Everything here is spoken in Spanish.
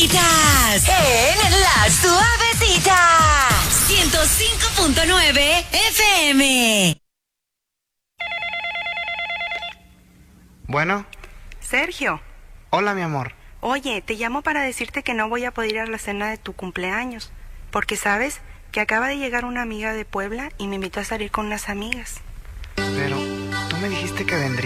Estás en La Suavecita 105.9 FM. Bueno. Sergio. Hola, mi amor. Oye, te llamo para decirte que no voy a poder ir a la cena de tu cumpleaños, porque sabes que acaba de llegar una amiga de Puebla y me invitó a salir con unas amigas. Pero tú me dijiste que vendría.